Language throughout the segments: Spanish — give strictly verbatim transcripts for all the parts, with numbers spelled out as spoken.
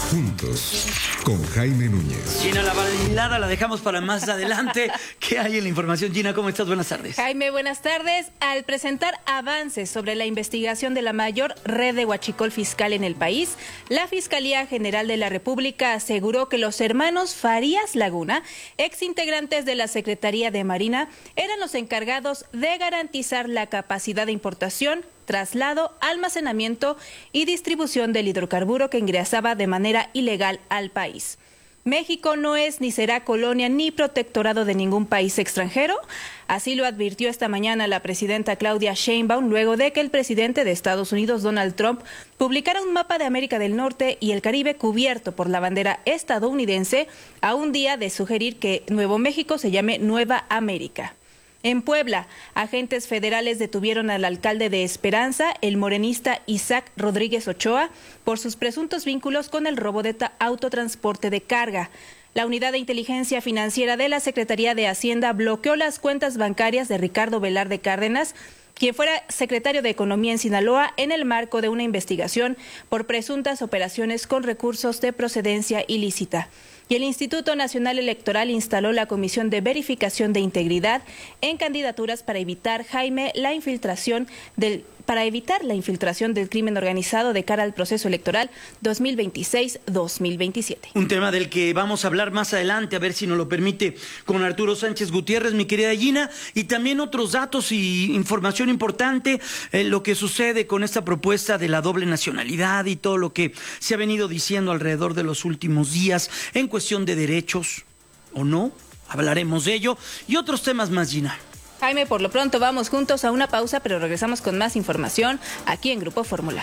Juntos, con Jaime Núñez. Gina, la bailada la dejamos para más adelante. ¿Qué hay en la información? Gina, ¿cómo estás? Buenas tardes. Jaime, buenas tardes. Al presentar avances sobre la investigación de la mayor red de huachicol fiscal en el país, la Fiscalía General de la República aseguró que los hermanos Farías Laguna, exintegrantes de la Secretaría de Marina, eran los encargados de garantizar la capacidad de importación, traslado, almacenamiento y distribución del hidrocarburo que ingresaba de manera ilegal al país. México no es ni será colonia ni protectorado de ningún país extranjero. Así lo advirtió esta mañana la presidenta Claudia Sheinbaum luego de que el presidente de Estados Unidos, Donald Trump, publicara un mapa de América del Norte y el Caribe cubierto por la bandera estadounidense a un día de sugerir que Nuevo México se llame Nueva América. En Puebla, agentes federales detuvieron al alcalde de Esperanza, el morenista Isaac Rodríguez Ochoa, por sus presuntos vínculos con el robo de autotransporte de carga. La Unidad de Inteligencia Financiera de la Secretaría de Hacienda bloqueó las cuentas bancarias de Ricardo Velarde Cárdenas, quien fuera secretario de Economía en Sinaloa, en el marco de una investigación por presuntas operaciones con recursos de procedencia ilícita. Y el Instituto Nacional Electoral instaló la Comisión de Verificación de Integridad en candidaturas para evitar, Jaime, la infiltración del para evitar la infiltración del crimen organizado de cara al proceso electoral dos mil veintiséis dos mil veintisiete. Un tema del que vamos a hablar más adelante, a ver si nos lo permite, con Arturo Sánchez Gutiérrez, mi querida Gina, y también otros datos y información importante, eh, lo que sucede con esta propuesta de la doble nacionalidad y todo lo que se ha venido diciendo alrededor de los últimos días en cuestión de derechos o no, hablaremos de ello y otros temas más, Gina. Jaime, por lo pronto vamos juntos a una pausa, pero regresamos con más información aquí en Grupo Fórmula.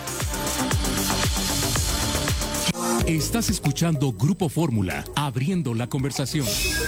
Estás escuchando Grupo Fórmula, abriendo la conversación.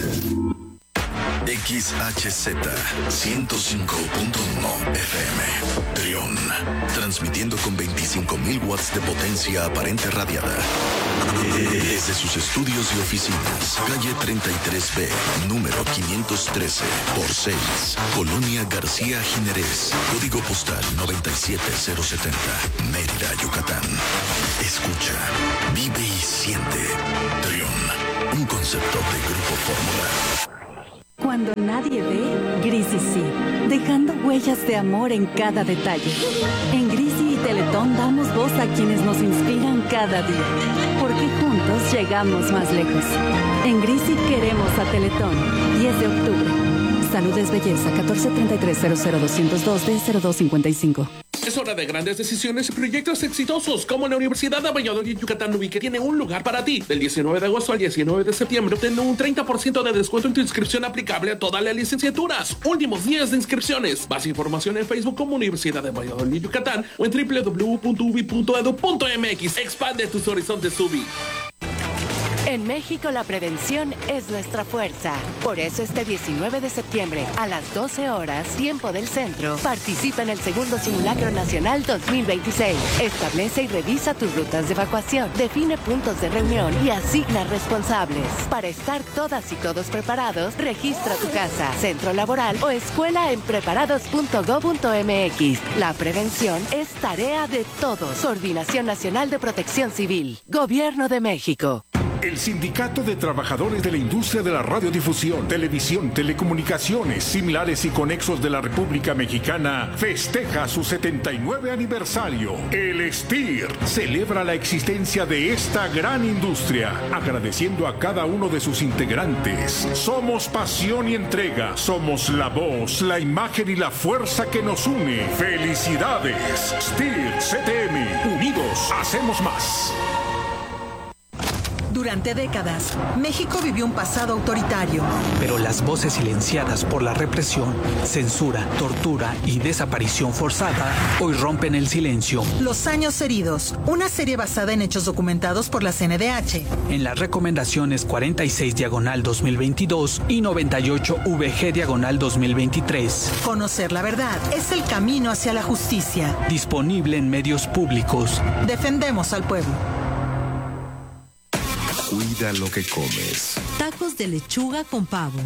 X H Z ciento cinco punto uno F M, Trión, transmitiendo con veinticinco mil watts de potencia aparente radiada. Desde sus estudios y oficinas, calle treinta y tres B, número quinientos trece por seis, Colonia García Jiménez, código postal noventa y siete cero setenta, Mérida, Yucatán. Escucha, vive y siente. Trión, un concepto de Grupo Fórmula. Cuando nadie ve, Grisi sí, dejando huellas de amor en cada detalle. En Grisi y Teletón damos voz a quienes nos inspiran cada día, porque juntos llegamos más lejos. En Grisi queremos a Teletón. diez de octubre. Salud es belleza, catorce treinta y tres cero cero doscientos dos D cero dos cincuenta y cinco. Es hora de grandes decisiones y proyectos exitosos, como la Universidad de Valladolid Yucatán Ubi, que tiene un lugar para ti. Del diecinueve de agosto al diecinueve de septiembre, obtén un treinta por ciento de descuento en tu inscripción aplicable a todas las licenciaturas. Últimos días de inscripciones. Más información en Facebook como Universidad de Valladolid Yucatán o en doble u doble u doble u punto ubi punto edu punto m x. Expande tus horizontes, Ubi. En México la prevención es nuestra fuerza. Por eso este diecinueve de septiembre a las doce horas, tiempo del centro, participa en el segundo Simulacro Nacional dos mil veintiséis. Establece y revisa tus rutas de evacuación, define puntos de reunión y asigna responsables. Para estar todas y todos preparados, registra tu casa, centro laboral o escuela en preparados punto gob punto m x. La prevención es tarea de todos. Coordinación Nacional de Protección Civil. Gobierno de México. El Sindicato de Trabajadores de la Industria de la Radiodifusión, Televisión, Telecomunicaciones, Similares y Conexos de la República Mexicana festeja su setenta y nueve aniversario. El S T I R celebra la existencia de esta gran industria, agradeciendo a cada uno de sus integrantes. Somos pasión y entrega, somos la voz, la imagen y la fuerza que nos une. ¡Felicidades! S T I R C T M, unidos hacemos más. Durante décadas, México vivió un pasado autoritario. Pero las voces silenciadas por la represión, censura, tortura y desaparición forzada hoy rompen el silencio. Los años heridos, una serie basada en hechos documentados por la C N D H. En las recomendaciones cuarenta y seis diagonal dos mil veintidós y noventa y ocho V G diagonal dos mil veintitrés. Conocer la verdad es el camino hacia la justicia. Disponible en medios públicos. Defendemos al pueblo. Cuida lo que comes. Tacos de lechuga con pavo.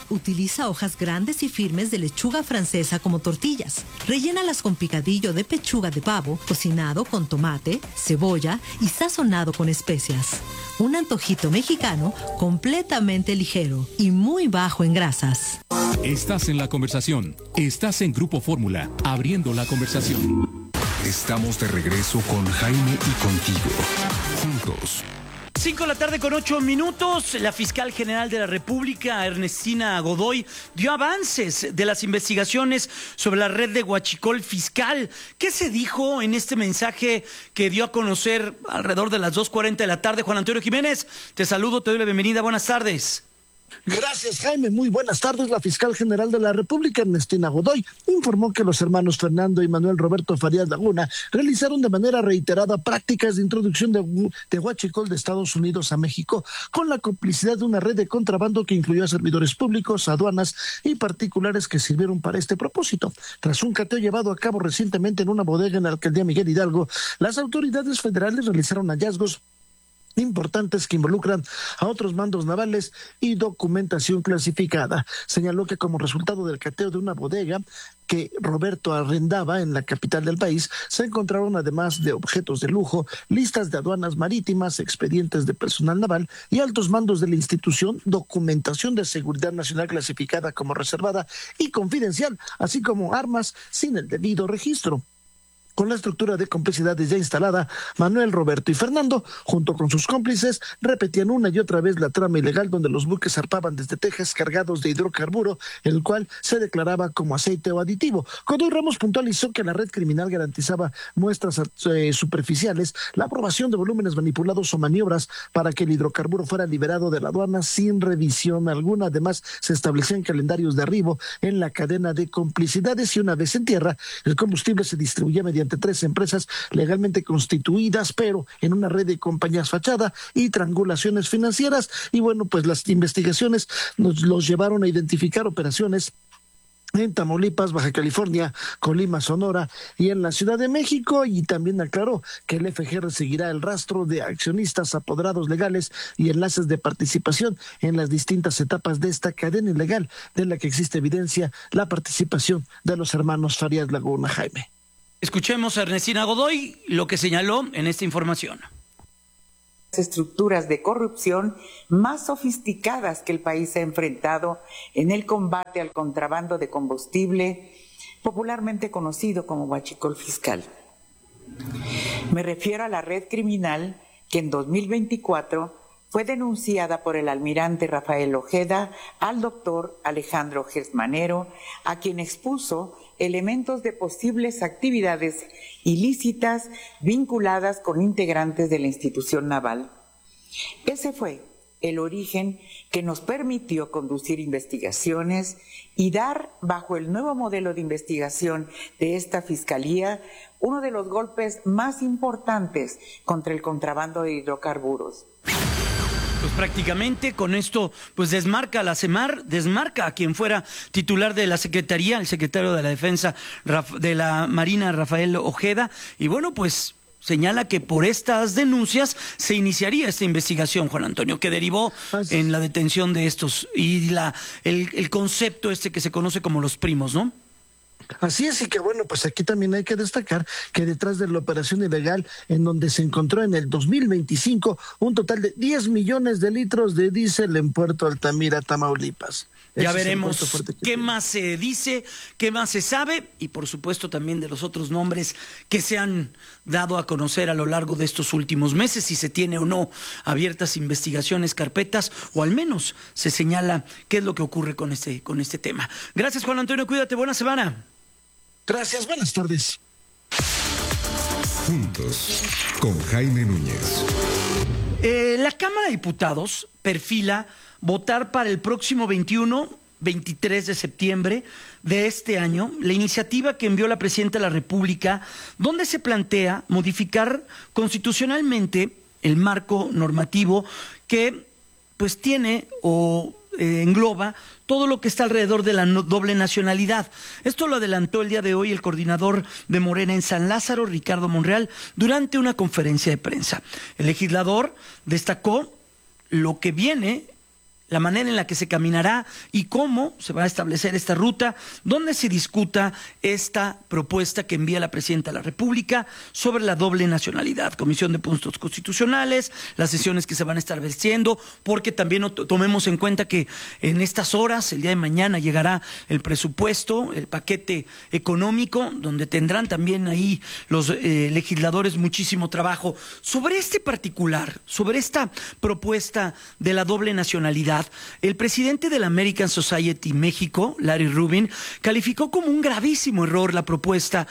Utiliza hojas grandes y firmes de lechuga francesa como tortillas. Rellénalas con picadillo de pechuga de pavo, cocinado con tomate, cebolla y sazonado con especias. Un antojito mexicano completamente ligero y muy bajo en grasas. Estás en la conversación. Estás en Grupo Fórmula, abriendo la conversación. Estamos de regreso con Jaime y contigo. Juntos. Cinco de la tarde con ocho minutos. La fiscal general de la República, Ernestina Godoy, dio avances de las investigaciones sobre la red de huachicol fiscal. ¿Qué se dijo en este mensaje que dio a conocer alrededor de las dos cuarenta de la tarde? Juan Antonio Jiménez, te saludo, te doy la bienvenida. Buenas tardes. Gracias, Jaime. Muy buenas tardes. La fiscal general de la República, Ernestina Godoy, informó que los hermanos Fernando y Manuel Roberto Farías Laguna realizaron de manera reiterada prácticas de introducción de, de huachicol de Estados Unidos a México, con la complicidad de una red de contrabando que incluyó a servidores públicos, aduanas y particulares que sirvieron para este propósito. Tras un cateo llevado a cabo recientemente en una bodega en la alcaldía Miguel Hidalgo, las autoridades federales realizaron hallazgos importantes que involucran a otros mandos navales y documentación clasificada. Señaló que como resultado del cateo de una bodega que Roberto arrendaba en la capital del país, se encontraron además de objetos de lujo, listas de aduanas marítimas, expedientes de personal naval y altos mandos de la institución, documentación de seguridad nacional clasificada como reservada y confidencial, así como armas sin el debido registro. Con la estructura de complicidades ya instalada, Manuel, Roberto y Fernando, junto con sus cómplices, repetían una y otra vez la trama ilegal donde los buques zarpaban desde Texas cargados de hidrocarburo, el cual se declaraba como aceite o aditivo. Godoy Ramos puntualizó que la red criminal garantizaba muestras eh, superficiales, la aprobación de volúmenes manipulados o maniobras para que el hidrocarburo fuera liberado de la aduana sin revisión alguna. Además, se establecían calendarios de arribo en la cadena de complicidades y una vez en tierra, el combustible se distribuía mediante mediante tres empresas legalmente constituidas, pero en una red de compañías fachada y triangulaciones financieras. Y bueno, pues las investigaciones nos los llevaron a identificar operaciones en Tamaulipas, Baja California, Colima, Sonora y en la Ciudad de México, y también aclaró que el F G R seguirá el rastro de accionistas, apoderados legales y enlaces de participación en las distintas etapas de esta cadena ilegal de la que existe evidencia la participación de los hermanos Farías Laguna. Jaime. Escuchemos a Ernestina Godoy lo que señaló en esta información. Estructuras de corrupción más sofisticadas que el país ha enfrentado en el combate al contrabando de combustible, popularmente conocido como huachicol fiscal. Me refiero a la red criminal que en dos mil veinticuatro fue denunciada por el almirante Rafael Ojeda al doctor Alejandro Gersmanero, a quien expuso elementos de posibles actividades ilícitas vinculadas con integrantes de la institución naval. Ese fue el origen que nos permitió conducir investigaciones y dar, bajo el nuevo modelo de investigación de esta Fiscalía, uno de los golpes más importantes contra el contrabando de hidrocarburos. Pues prácticamente con esto pues desmarca a la CEMAR, desmarca a quien fuera titular de la Secretaría, el secretario de la Defensa de la Marina, Rafael Ojeda, y bueno, pues señala que por estas denuncias se iniciaría esta investigación, Juan Antonio, que derivó en la detención de estos y la el, el concepto este que se conoce como los primos, ¿no? Así es, y que bueno, pues aquí también hay que destacar que detrás de la operación ilegal en donde se encontró en el dos mil veinticinco un total de diez millones de litros de diésel en Puerto Altamira, Tamaulipas. Ya veremos qué más se dice, qué más se sabe y por supuesto también de los otros nombres que se han dado a conocer a lo largo de estos últimos meses, si se tiene o no abiertas investigaciones, carpetas, o al menos se señala qué es lo que ocurre con este, con este tema. Gracias, Juan Antonio, cuídate, buena semana. Gracias, buenas tardes. Juntos, con Jaime Núñez. Eh, la Cámara de Diputados perfila votar para el próximo veintiuno, veintitrés de septiembre de este año la iniciativa que envió la Presidenta de la República, donde se plantea modificar constitucionalmente el marco normativo que pues tiene o eh, engloba todo lo que está alrededor de la no, doble nacionalidad. Esto lo adelantó el día de hoy el coordinador de Morena en San Lázaro, Ricardo Monreal, durante una conferencia de prensa. El legislador destacó lo que viene la manera en la que se caminará y cómo se va a establecer esta ruta, donde se discuta esta propuesta que envía la Presidenta de la República sobre la doble nacionalidad, Comisión de Puntos Constitucionales, las sesiones que se van a estar venciendo, porque también tomemos en cuenta que en estas horas, el día de mañana, llegará el presupuesto, el paquete económico, donde tendrán también ahí los eh, legisladores muchísimo trabajo. Sobre este particular, sobre esta propuesta de la doble nacionalidad, el presidente de la American Society México, Larry Rubin, calificó como un gravísimo error la propuesta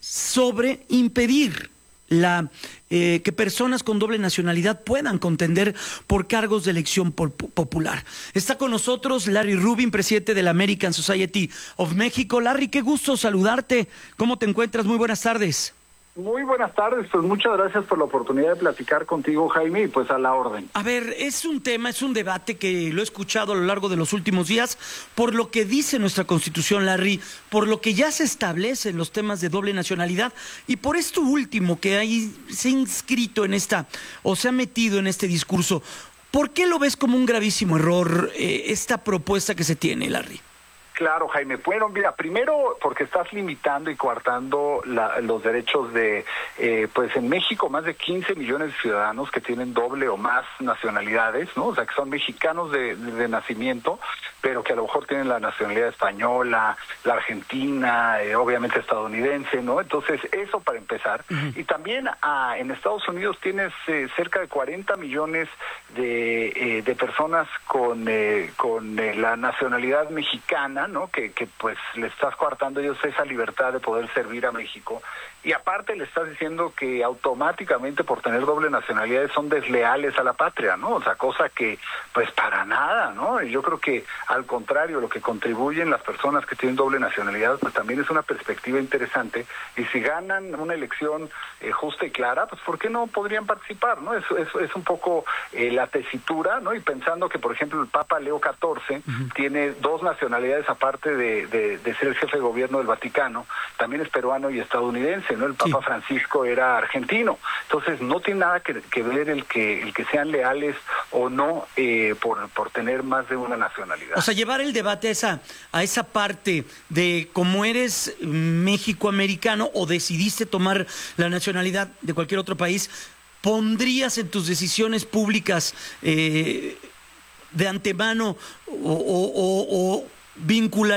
sobre impedir la eh, que personas con doble nacionalidad puedan contender por cargos de elección por, popular. Está con nosotros Larry Rubin, presidente de la American Society of México. Larry, qué gusto saludarte. ¿Cómo te encuentras? Muy buenas tardes. Muy buenas tardes, pues muchas gracias por la oportunidad de platicar contigo, Jaime, y pues a la orden. A ver, es un tema, es un debate que lo he escuchado a lo largo de los últimos días, por lo que dice nuestra Constitución, Larry, por lo que ya se establece en los temas de doble nacionalidad, y por esto último que ahí se ha inscrito en esta, o se ha metido en este discurso. ¿Por qué lo ves como un gravísimo error eh, esta propuesta que se tiene, Larry? Claro, Jaime. Bueno, mira, primero porque estás limitando y coartando la, los derechos de, eh, pues en México, más de quince millones de ciudadanos que tienen doble o más nacionalidades, ¿no? O sea, que son mexicanos de, de, de nacimiento, pero que a lo mejor tienen la nacionalidad española, la argentina, eh, obviamente estadounidense, ¿no? Entonces, eso para empezar. Uh-huh. Y también ah, en Estados Unidos tienes eh, cerca de cuarenta millones de, eh, de personas con, eh, con eh, la nacionalidad mexicana, ¿no? Que, que pues le estás coartando a ellos esa libertad de poder servir a México, y aparte le estás diciendo que automáticamente por tener doble nacionalidad son desleales a la patria, ¿no? O sea, cosa que pues para nada, ¿no? Y yo creo que al contrario, lo que contribuyen las personas que tienen doble nacionalidad pues también es una perspectiva interesante, y si ganan una elección eh, justa y clara, pues ¿por qué no podrían participar, no? Eso es, es un poco eh, la tesitura, ¿no? Y pensando que por ejemplo el Papa Leo catorce uh-huh. tiene dos nacionalidades aparte de, de, de ser el jefe de gobierno del Vaticano, también es peruano y estadounidense, ¿no? El Papa sí. Francisco era argentino. Entonces no tiene nada que, que ver el que el que sean leales o no eh, por, por tener más de una nacionalidad. O sea, llevar el debate a esa, a esa parte de cómo eres méxico-americano o decidiste tomar la nacionalidad de cualquier otro país, ¿pondrías en tus decisiones públicas eh, de antemano o, o, o, o vincular